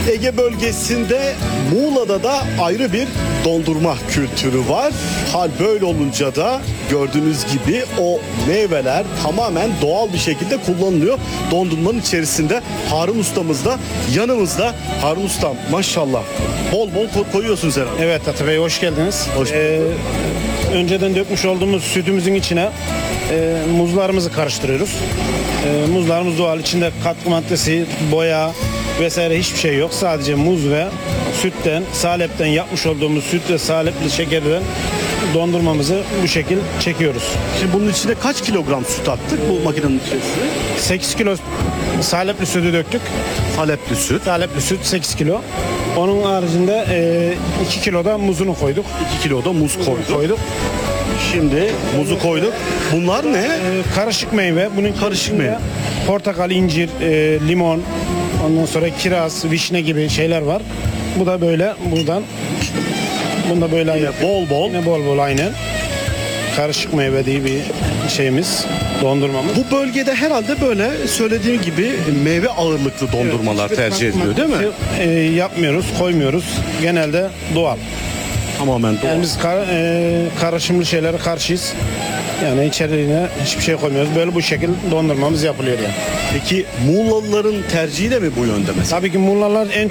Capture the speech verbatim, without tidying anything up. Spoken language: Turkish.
Ege bölgesinde Muğla'da da ayrı bir dondurma kültürü var. Hal böyle olunca da gördüğünüz gibi o meyveler tamamen doğal bir şekilde kullanılıyor. Dondurmanın içerisinde Harun ustamız da yanımızda. Harun ustam maşallah bol bol ko- koyuyorsunuz herhalde. Evet Ata Bey, hoş geldiniz. Hoş bulduk. Ee, önceden dökmüş olduğumuz sütümüzün içine e, muzlarımızı karıştırıyoruz. E, muzlarımız doğal, içinde katkı maddesi, boya vesaire hiçbir şey yok. Sadece muz ve sütten, salepten yapmış olduğumuz süt ve salepli şekerden dondurmamızı bu şekil çekiyoruz. Şimdi bunun içine kaç kilogram süt attık bu makinenin içerisine? sekiz kilo salepli sütü döktük. Salepli süt. Salepli süt sekiz kilo. Onun haricinde e, iki kilo da muzunu koyduk. iki kilo da muz koyduk. koyduk. Şimdi muzu koyduk. Bunlar ne? Ee, karışık meyve. Bunun Karışık meyve. Portakal, incir, e, limon, ondan sonra kiraz, vişne gibi şeyler var. Bu da böyle buradan. Bunda böyle yine bol bol. Yine bol bol aynen. Karışık meyve diye bir şeyimiz, dondurmamız. Bu bölgede herhalde böyle söylediğim gibi meyve ağırlıklı dondurmalar Hiçbir tercih katkı ediliyor değil mi? maddesi, e, yapmıyoruz, koymuyoruz. Genelde doğal. Tamamen doğal. Yani biz kar, e, karışımlı şeylere karşıyız. Yani içeriğine hiçbir şey koymuyoruz. Böyle bu şekilde dondurmamız yapılıyor yani. Peki Muğlalıların tercihi de mi bu yönde mesela? Tabii ki Muğla'lar en